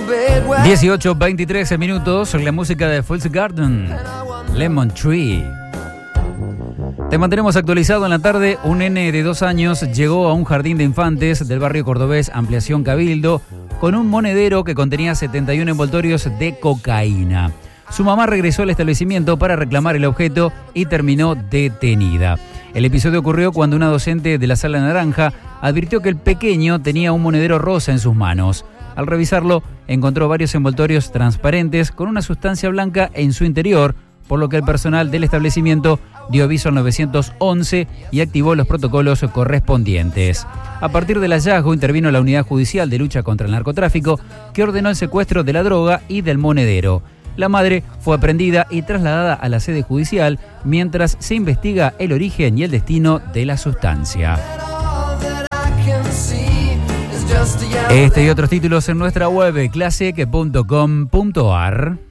18:23 minutos, la música de Fool's Garden, Lemon Tree. Te mantenemos actualizado en la tarde. Un nene de 2 años llegó a un jardín de infantes del barrio cordobés Ampliación Cabildo con un monedero que contenía 71 envoltorios de cocaína. Su mamá regresó al establecimiento para reclamar el objeto y terminó detenida. El episodio ocurrió cuando una docente de la Sala Naranja advirtió que el pequeño tenía un monedero rosa en sus manos. Al revisarlo, encontró varios envoltorios transparentes con una sustancia blanca en su interior, por lo que el personal del establecimiento dio aviso al 911 y activó los protocolos correspondientes. A partir del hallazgo intervino la Unidad Judicial de Lucha contra el Narcotráfico, que ordenó el secuestro de la droga y del monedero. La madre fue aprendida y trasladada a la sede judicial mientras se investiga el origen y el destino de la sustancia. Este y otros títulos en nuestra web classec.com.ar.